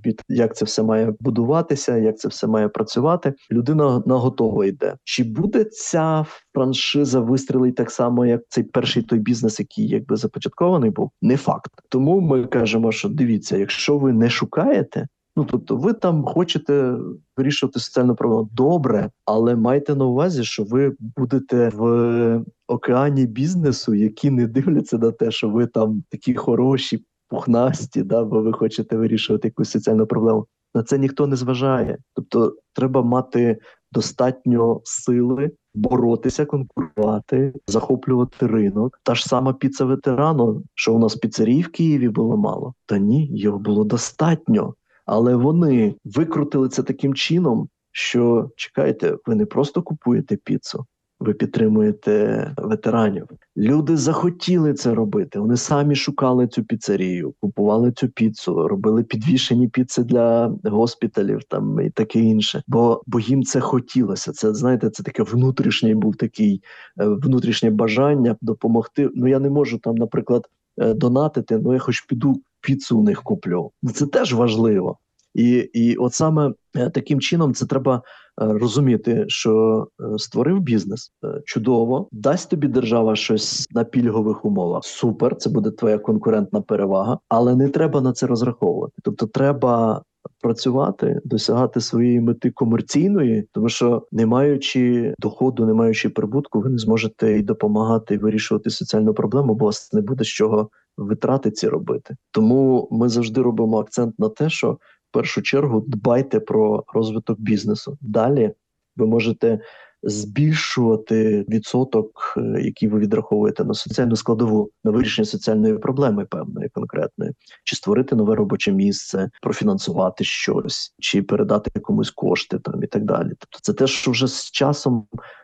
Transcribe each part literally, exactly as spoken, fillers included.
під як це все має будуватися, як це все має працювати. Людина на готово йде. Чи буде ця франшиза вистрілить так само, як цей перший той бізнес, який якби започаткований був? Не факт. Тому ми кажемо, що дивіться, якщо ви не шукаєте, ну, тобто ви там хочете вирішувати соціальну проблему, добре, але майте на увазі, що ви будете в океані бізнесу, які не дивляться на те, що ви там такі хороші, пухнасті, да, бо ви хочете вирішувати якусь соціальну проблему. На це ніхто не зважає. Тобто треба мати достатньо сили боротися, конкурувати, захоплювати ринок. Та ж сама піца ветерану, що у нас піцерій в Києві було мало. Та ні, його було достатньо. Але вони викрутили це таким чином, що, чекайте, ви не просто купуєте піцу, ви підтримуєте ветеранів. Люди захотіли це робити, вони самі шукали цю піцерію, купували цю піцу, робили підвішені піци для госпіталів там і таке інше. Бо, бо їм це хотілося. Це, знаєте, це таке внутрішнє був такий, внутрішнє бажання допомогти. Ну, я не можу там, наприклад, донатити, ну я хоч піду піцу у них куплю. Це теж важливо. І, і от саме таким чином це треба розуміти, що створив бізнес, чудово, дасть тобі держава щось на пільгових умовах, супер, це буде твоя конкурентна перевага, але не треба на це розраховувати. Тобто треба працювати, досягати своєї мети комерційної, тому що не маючи доходу, не маючи прибутку, ви не зможете і допомагати, і вирішувати соціальну проблему, бо у вас не буде з чого витрати ці робити. Тому ми завжди робимо акцент на те, що в першу чергу дбайте про розвиток бізнесу. Далі ви можете збільшувати відсоток, який ви відраховуєте на соціальну складову, на вирішення соціальної проблеми певної, конкретної. Чи створити нове робоче місце, профінансувати щось, чи передати комусь кошти там і так далі. Тобто це те, що вже з часом,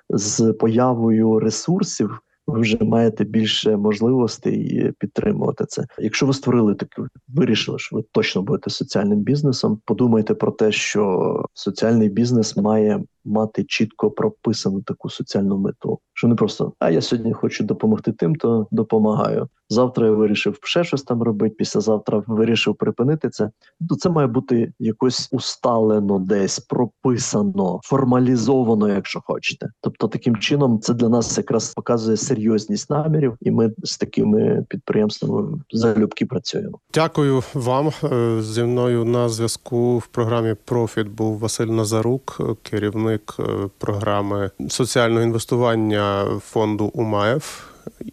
з появою ресурсів, ви вже маєте більше можливостей підтримувати це. Якщо ви створили таке, вирішили, що ви точно будете соціальним бізнесом, подумайте про те, що соціальний бізнес має мати чітко прописану таку соціальну мету. Що не просто, а я сьогодні хочу допомогти тим, то допомагаю. Завтра я вирішив ще щось там робити, післязавтра вирішив припинити це. То це має бути якось усталено десь, прописано, формалізовано, якщо хочете. Тобто таким чином це для нас якраз показує серйозність намірів, і ми з такими підприємствами залюбки працюємо. Дякую вам. Зі мною на зв'язку в програмі «Профіт» був Василь Назарук, керівник програми соціального інвестування фонду УМАЕФ.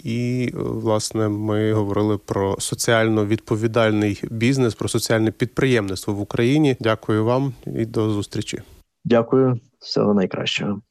І, власне, ми говорили про соціально відповідальний бізнес, про соціальне підприємництво в Україні. Дякую вам і до зустрічі. Дякую. Всього найкращого.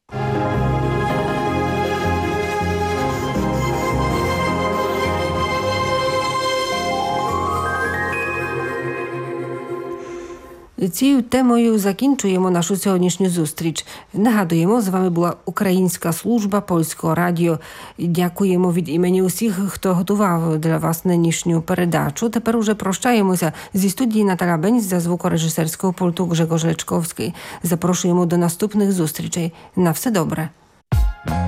Цією темою закінчуємо нашу сьогоднішню зустріч. Нагадуємо, з вами була Українська служба Польського радіо. Дякуємо від імені усіх, хто готував для вас нинішню передачу. Тепер уже прощаємося. Зі студії Наталя Бень, за звукорежисерського пульту Grzegorz Leczkowski. Запрошуємо до наступних зустрічей. На все добре.